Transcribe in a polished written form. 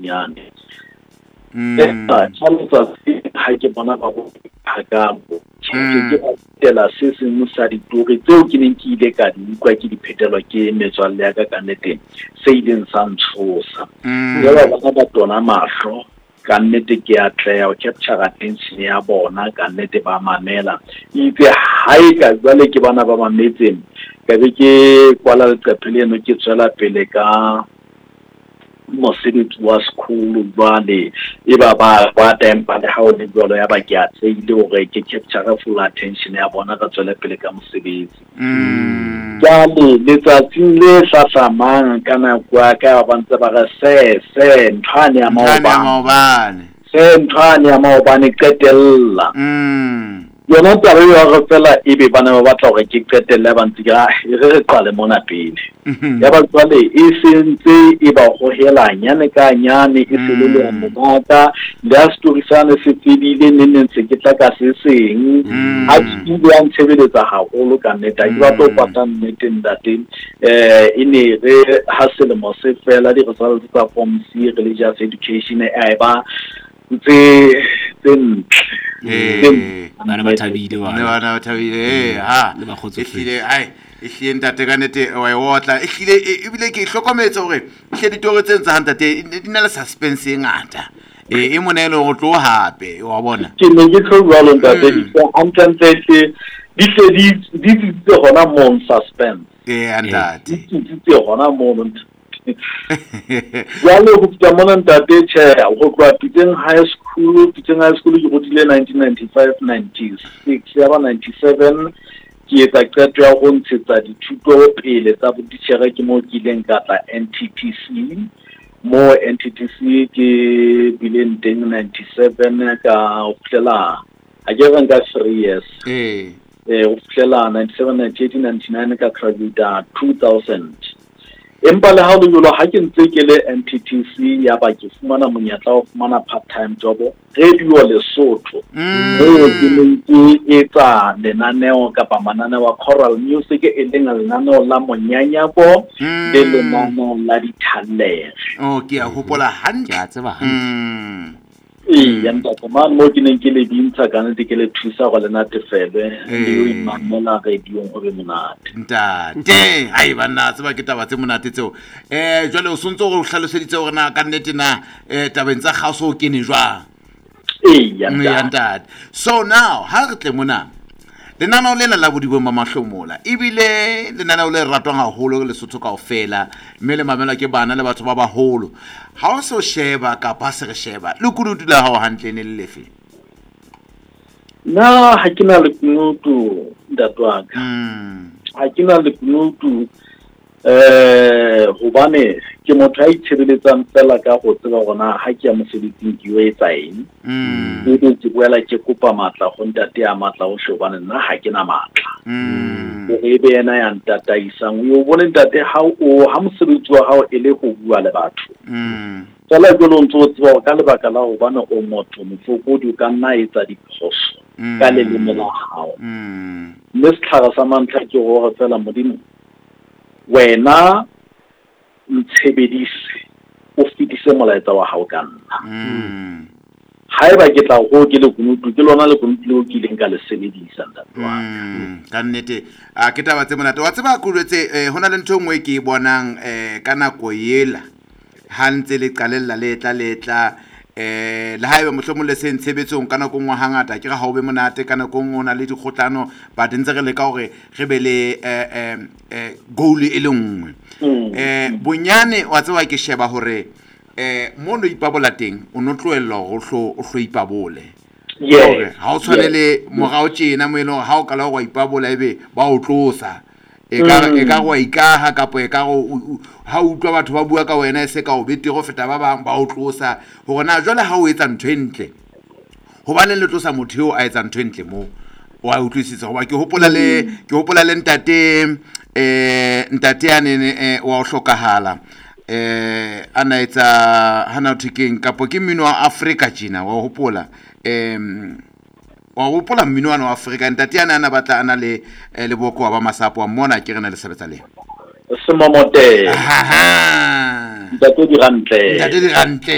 nyane ha ke bona ba go phaka ke tela se sengwe sa ditori tseo ke neng ke ile ka di kwa ke di phetelwa ke metswalle ya ka nnete se ileng sa ntshosa ya ba tona mahlo ka nnete ke a tleya o capture attention ya bona ka nnete ba mamela itse hae ka jwale ke bana ba mametseng ka be ke kwala leqephe no ke tswela pele ka mosebetsi wa sekolo jwale e ba tempa le ha o le jwalo ya ba ke a tseile hore ke capture full attention ya bona ka tswela pele ka mosebetsi jwale letsatsing le hlasamang kana kwa ka ba ntse ba re se nthwane ya maobane qetella yona taba ya go fela ebe bana ba batla gore ke qetelle ba ntse ga re qale mona pele ya ba tswale e sentse e ba go hela nyane ka nyane e se le ya mmata le a story sana se tibile nne ntse ke tla ka se seng a tshile a ntshebeletsa haholo ka nnete ke ba tlo pata nnete ndate ine re ha selemo se fela di results tsa form C religious education e ba bana ba thabile ha ehlile ehlile ntate ka nnete wa e otla ehlile ebile ke hlokometse hore ehle ditori tse ntse ntate di na le suspense e ngata e monelo go tlo hape wa bona ke ne ke tlo jwalo ntate antantse di gona mo suspense ntate di gona mo jwale go fita mona ntate tjhe go tloa piteng high school ke godile 1995-96 ya ba 97 ke etsa qeto ya go ntshetsa dithuto pele tsa boditšhere ke mo ke ileng ka tla NTTC mo NTTC ke bileng teng 97 ka fitlela a ke re nka 3 years go fitlela 97 98 99 ka graduate 2000 empa le ha o lo ha ke ntse ke le NTTC ya ba ke fumana monyetla o fumana part time job radio Lesotho ke etsa lenaneo kapa mananeo wa choral music e leng lenaneo la monyanyako le lenaneo la dithalere ke a hopola hantle a tseba hantle ya ntate man mo ke neng ke le dintsha kana ke le thusa go le natefele le yo imamela radio go be monate ntate hai bana tseba ke taba tse monate tseo jwale o sontse go hlaloseditse gore na ka nnete na tabeng tsa kgaso ke ne jwang ya ntate so now ha re tle mona lenaneo lena la bodibong ba mahlomola ebile lenaneo le ratwang haholo Lesotho kaofela mme le mamelwa ke bana le batho ba baholo ha o se o sheba kapa se re sheba le kunutu la hao hantle ne le lefe na ha ke na le kunutu ndatwaka ha ke na le kunutu hobane ke motho a itshebeletsang fela ka go tseba gona ha ke ya mosebetsing ke yo etsa eng ke boela ke kopa matla go ntate ya matla o shobane nna ha ke na matla e be yena ya ntataisang yo bone ntate ha mosebetsi wa hao e le go bua le batho tsala go lo ntse o tseba ka lebaka la go bana o motho mofokodi ka nna etsa diphoso ka le la hao mme setlhara sa mantlha ke go fela modimo wena mtshebedise o fitise molaetsa wa hao ka nna haeba ke tla go ke le kunutu ke lona le kunutu le o ke ileng ka le sebedisa ntatwa ka nnete a ke taba tse monate wa tseba kuletse hona le ntho ngwe ke bonang ka nako yela ha ntse le qalella letla le haeba mohlomong le se ntshebetsong ka nako ngwa hangata ke ga ha o be monate ka nako ngwe ona le dikgotlano ba dintse re le ka hore re be le goal e le nngwe bonyane wa tseba ke sheba hore mo no ipabola teng o no tloella go hlo ipabole ha o tshwanele morao tjena mo eno ha o kala go ipabola ebe ba o tlosa e ka go ikaha kapo e ka go ha o utlwa batho ba bua ka wena se ka o bete go feta ba bang ba o tlosa go na jwale ha o etsa ntho entle ho ba le tlosa motho o a etsa ntho entle mo wa utlwisisa go ba ke hopola le ntate ya nene wa o hlokahala ana etsa hana thikeng kapo ke mmino wa Africa jina wa hopola wa hopola mmino wa Africa ntate yana ana batla ana le boko wa ba masapo wa mona ke rena le sebetsa le semomote ntate di rantle